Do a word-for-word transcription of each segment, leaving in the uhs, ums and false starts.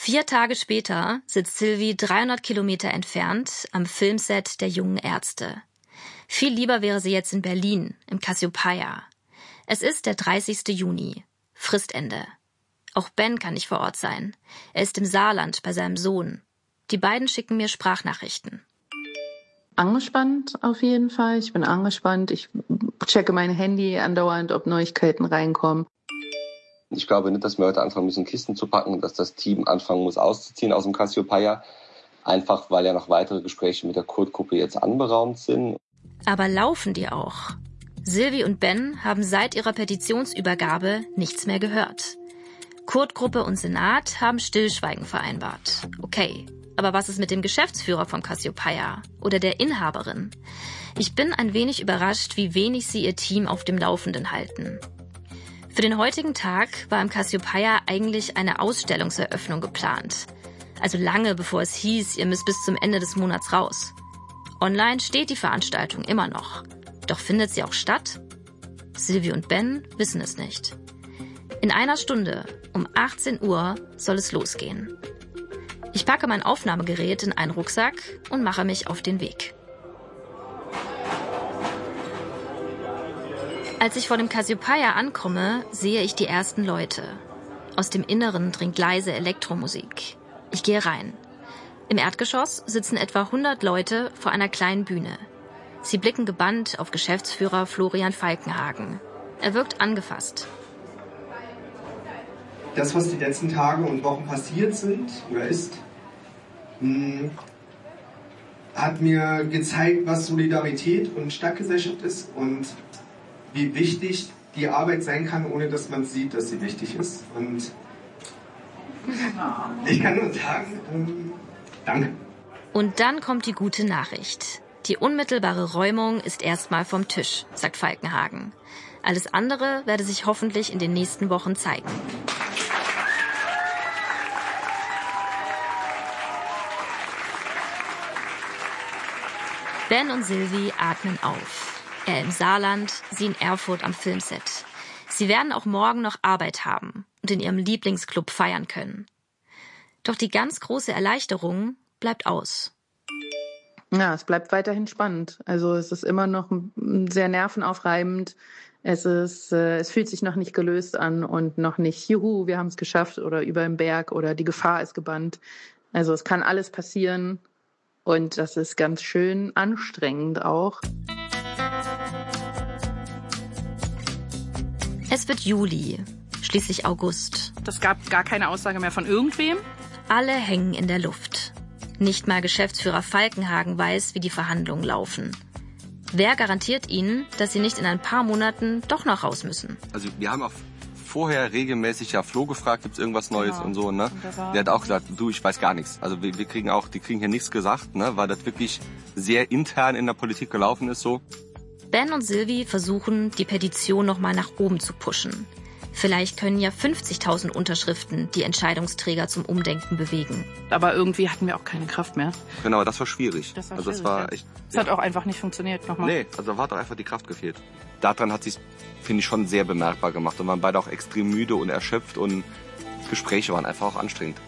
Vier Tage später sitzt Sylvie dreihundert Kilometer entfernt am Filmset der Jungen Ärzte. Viel lieber wäre sie jetzt in Berlin, im Cassiopeia. Es ist der dreißigste Juni, Fristende. Auch Ben kann nicht vor Ort sein. Er ist im Saarland bei seinem Sohn. Die beiden schicken mir Sprachnachrichten. Angespannt auf jeden Fall. Ich bin angespannt. Ich checke mein Handy andauernd, ob Neuigkeiten reinkommen. Ich glaube nicht, dass wir heute anfangen müssen, Kisten zu packen, dass das Team anfangen muss, auszuziehen aus dem Cassiopeia. Einfach, weil ja noch weitere Gespräche mit der Kurt-Gruppe jetzt anberaumt sind. Aber laufen die auch? Sylvie und Ben haben seit ihrer Petitionsübergabe nichts mehr gehört. Kurt-Gruppe und Senat haben Stillschweigen vereinbart. Okay, aber was ist mit dem Geschäftsführer vom Cassiopeia oder der Inhaberin? Ich bin ein wenig überrascht, wie wenig sie ihr Team auf dem Laufenden halten. Für den heutigen Tag war im Cassiopeia eigentlich eine Ausstellungseröffnung geplant. Also lange bevor es hieß, ihr müsst bis zum Ende des Monats raus. Online steht die Veranstaltung immer noch. Doch findet sie auch statt? Sylvie und Ben wissen es nicht. In einer Stunde, um achtzehn Uhr, soll es losgehen. Ich packe mein Aufnahmegerät in einen Rucksack und mache mich auf den Weg. Als ich vor dem Cassiopeia ankomme, sehe ich die ersten Leute. Aus dem Inneren dringt leise Elektromusik. Ich gehe rein. Im Erdgeschoss sitzen etwa hundert Leute vor einer kleinen Bühne. Sie blicken gebannt auf Geschäftsführer Florian Falkenhagen. Er wirkt angefasst. Das, was die letzten Tage und Wochen passiert sind oder ist, mh, hat mir gezeigt, was Solidarität und Stadtgesellschaft ist und wie wichtig die Arbeit sein kann, ohne dass man sieht, dass sie wichtig ist. Und ich kann nur sagen, ähm, danke. Und dann kommt die gute Nachricht. Die unmittelbare Räumung ist erstmal vom Tisch, sagt Falkenhagen. Alles andere werde sich hoffentlich in den nächsten Wochen zeigen. Ben und Sylvie atmen auf. Er im Saarland, sie in Erfurt am Filmset. Sie werden auch morgen noch Arbeit haben und in ihrem Lieblingsclub feiern können. Doch die ganz große Erleichterung bleibt aus. Ja, es bleibt weiterhin spannend. Also es ist immer noch sehr nervenaufreibend. Es ist, äh, es fühlt sich noch nicht gelöst an und noch nicht, juhu, wir haben es geschafft oder über dem Berg oder die Gefahr ist gebannt. Also es kann alles passieren und das ist ganz schön anstrengend auch. Es wird Juli, schließlich August. Es gab gar keine Aussage mehr von irgendwem. Alle hängen in der Luft. Nicht mal Geschäftsführer Falkenhagen weiß, wie die Verhandlungen laufen. Wer garantiert ihnen, dass sie nicht in ein paar Monaten doch noch raus müssen? Also wir haben auch vorher regelmäßig ja Flo gefragt, gibt's irgendwas Neues genau. und so, ne? Und der hat auch gesagt, du, ich weiß gar nichts. Also wir, wir kriegen auch, die kriegen hier nichts gesagt, ne? Weil das wirklich sehr intern in der Politik gelaufen ist so. Ben und Sylvie versuchen, die Petition noch mal nach oben zu pushen. Vielleicht können ja fünfzigtausend Unterschriften die Entscheidungsträger zum Umdenken bewegen. Aber irgendwie hatten wir auch keine Kraft mehr. Genau, das war schwierig. Das war also schwierig, das war ja. echt. Es ja. hat auch einfach nicht funktioniert nochmal. Nee, also da hat auch einfach die Kraft gefehlt. Daran hat sich, finde ich, schon sehr bemerkbar gemacht. Und waren beide auch extrem müde und erschöpft und Gespräche waren einfach auch anstrengend.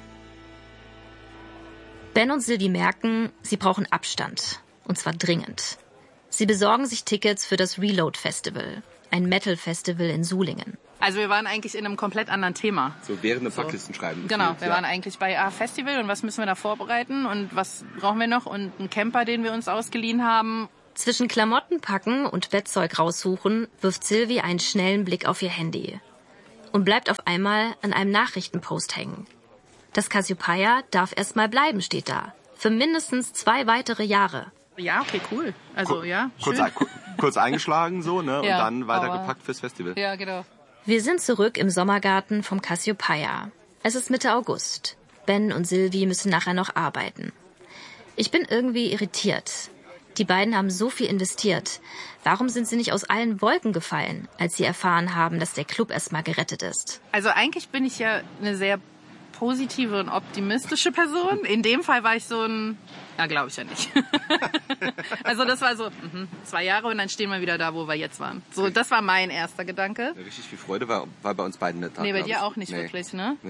Ben und Sylvie merken, sie brauchen Abstand. Und zwar dringend. Sie besorgen sich Tickets für das Reload Festival, ein Metal-Festival in Sulingen. Also wir waren eigentlich in einem komplett anderen Thema. So während dem Packlisten schreiben. Genau, gefühlt, wir ja. waren eigentlich bei A Festival und was müssen wir da vorbereiten und was brauchen wir noch und einen Camper, den wir uns ausgeliehen haben. Zwischen Klamotten packen und Bettzeug raussuchen, wirft Sylvie einen schnellen Blick auf ihr Handy und bleibt auf einmal an einem Nachrichtenpost hängen. Das Cassiopeia darf erst mal bleiben, steht da. Für mindestens zwei weitere Jahre. Ja, okay, cool. Also, Kur- ja, kurz, schön. ein, kurz eingeschlagen so, ne? Ja, und dann weitergepackt aber- fürs Festival. Ja, genau. Wir sind zurück im Sommergarten vom Cassiopeia. Es ist Mitte August. Ben und Sylvie müssen nachher noch arbeiten. Ich bin irgendwie irritiert. Die beiden haben so viel investiert. Warum sind sie nicht aus allen Wolken gefallen, als sie erfahren haben, dass der Club erstmal gerettet ist? Also eigentlich bin ich ja eine sehr positive und optimistische Person. In dem Fall war ich so ein... Ja, glaube ich ja nicht. Also das war so mh, zwei Jahre und dann stehen wir wieder da, wo wir jetzt waren. So, das war mein erster Gedanke. Richtig viel Freude war, war bei uns beiden nicht da. Nee, bei glaub dir ich. auch nicht nee. wirklich, ne? Nee.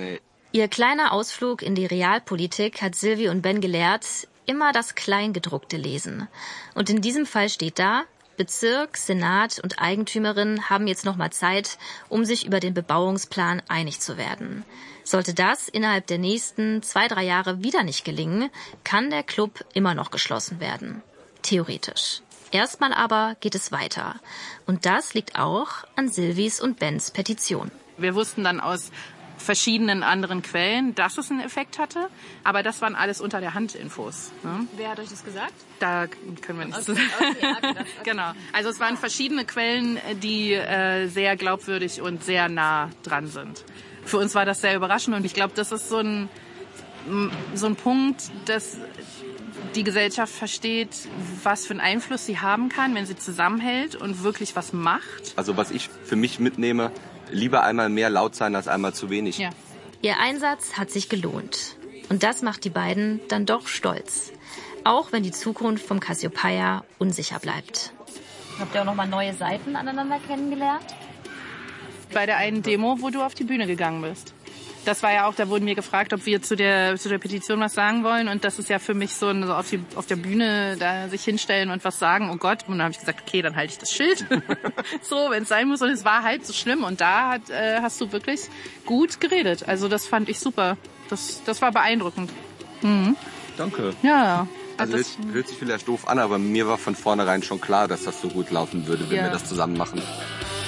Ihr kleiner Ausflug in die Realpolitik hat Sylvie und Ben gelehrt, immer das Kleingedruckte lesen. Und in diesem Fall steht da, Bezirk, Senat und Eigentümerin haben jetzt nochmal Zeit, um sich über den Bebauungsplan einig zu werden. Sollte das innerhalb der nächsten zwei, drei Jahre wieder nicht gelingen, kann der Club immer noch geschlossen werden. Theoretisch. Erstmal aber geht es weiter. Und das liegt auch an Sylvies und Bens Petition. Wir wussten dann aus verschiedenen anderen Quellen, dass es einen Effekt hatte. Aber das waren alles unter der Hand Infos. Ne? Wer hat euch das gesagt? Da können wir nichts okay, zu sagen. Okay, okay, okay. Genau. Also es waren verschiedene Quellen, die äh, sehr glaubwürdig und sehr nah dran sind. Für uns war das sehr überraschend und ich glaube, das ist so ein, so ein Punkt, dass die Gesellschaft versteht, was für einen Einfluss sie haben kann, wenn sie zusammenhält und wirklich was macht. Also was ich für mich mitnehme, lieber einmal mehr laut sein als einmal zu wenig. Ja. Ihr Einsatz hat sich gelohnt. Und das macht die beiden dann doch stolz. Auch wenn die Zukunft vom Cassiopeia unsicher bleibt. Habt ihr auch noch mal neue Seiten aneinander kennengelernt? Bei der einen Demo, wo du auf die Bühne gegangen bist. Das war ja auch, da wurden wir gefragt, ob wir zu der, zu der Petition was sagen wollen. Und das ist ja für mich so, so auf, die, auf der Bühne da sich hinstellen und was sagen. Oh Gott. Und dann habe ich gesagt, okay, dann halte ich das Schild. So, wenn es sein muss. Und es war halb so schlimm. Und da hat, äh, hast du wirklich gut geredet. Also das fand ich super. Das, das war beeindruckend. Mhm. Danke. Ja. Also hört, hört sich vielleicht doof an, aber mir war von vornherein schon klar, dass das so gut laufen würde, wenn ja. wir das zusammen machen.